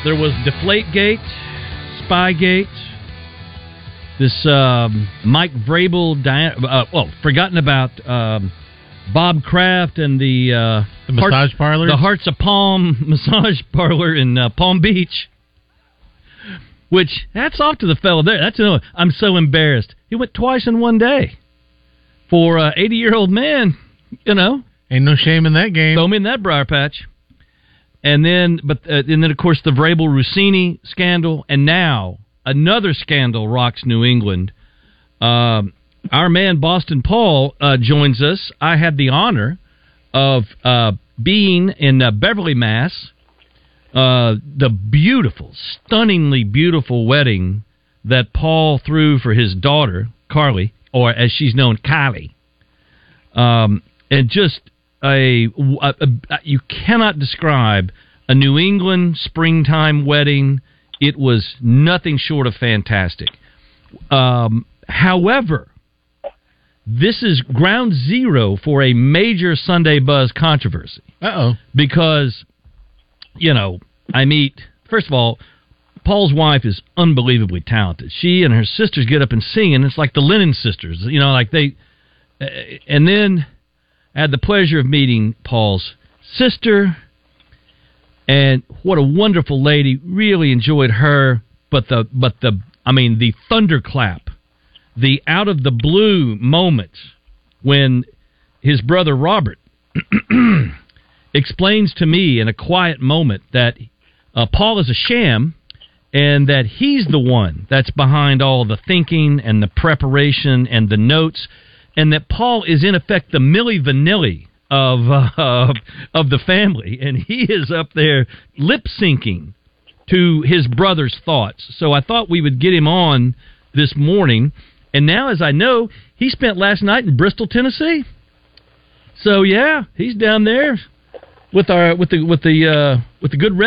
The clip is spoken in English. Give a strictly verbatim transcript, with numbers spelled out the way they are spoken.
there was Deflategate, Spygate, this um, Mike Vrabel, Diana, uh, well, forgotten about um, Bob Kraft and the, uh, the massage Hearts, parlor? The Hearts of Palm massage parlor in uh, Palm Beach. Which, hats off to the fellow there. That's another. I'm so embarrassed. He went twice in one day. For an eighty-year-old man, you know. Ain't no shame in that game. Throw me in that briar patch. And then, but uh, and then, of course, the Vrabel-Rossini scandal. And now, another scandal rocks New England. Um, our man, Boston Paul, uh, joins us. I had the honor of uh, being in uh, Beverly, Mass., Uh, the beautiful, stunningly beautiful wedding that Paul threw for his daughter, Carly, or as she's known, Kylie. Um, and just a, a, a, you cannot describe a New England springtime wedding. It was nothing short of fantastic. Um, however, this is ground zero for a major Sunday Buzz controversy. Uh-oh. Because... You know, I meet, first of all, Paul's wife is unbelievably talented. She and her sisters get up and sing, and it's like the Lennon sisters, you know, like they, uh, and then I had the pleasure of meeting Paul's sister, and what a wonderful lady, really enjoyed her, but the, but the, I mean, the thunderclap, the out of the blue moment when his brother Robert explains to me in a quiet moment that uh, Paul is a sham and that he's the one that's behind all the thinking and the preparation and the notes, and that Paul is in effect the Milli Vanilli of uh, of the family, and he is up there lip syncing to his brother's thoughts. So I thought we would get him on this morning, and now, as I know, he spent last night in Bristol, Tennessee. So yeah, he's down there with our with the with the uh, with the good.